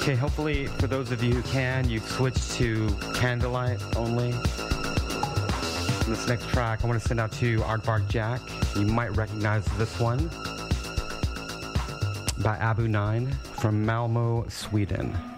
Okay, hopefully for those of you who can, you've switched to candlelight only. This next track I want to send out to Aardvark Jack. You might recognize this one by Abu 9 from Malmo, Sweden.